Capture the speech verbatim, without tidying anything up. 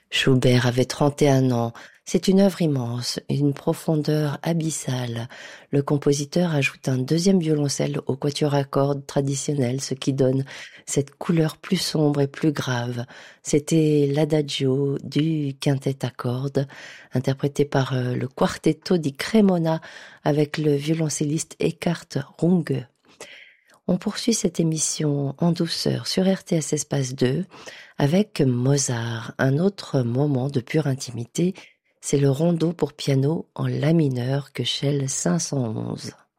Schubert avait trente et un ans. C'est une œuvre immense, une profondeur abyssale. Le compositeur ajoute un deuxième violoncelle au quatuor à cordes traditionnel, ce qui donne cette couleur plus sombre et plus grave. C'était l'adagio du quintet à cordes, interprété par euh, le Quartetto di Cremona avec le violoncelliste Eckhard Runge. On poursuit cette émission en douceur sur R T S Espace deux avec Mozart, un autre moment de pure intimité, c'est le rondo pour piano en la mineur que Shell cinq cent onze.